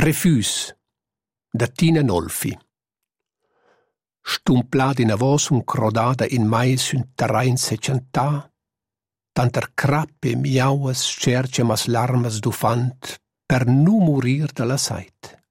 Refus, da Tina Nolfi. Stumplad in avos crodada in mais un terrain secentà, tanter crappe miauas scerce mas larmas d'ufant per nu murir de la sait.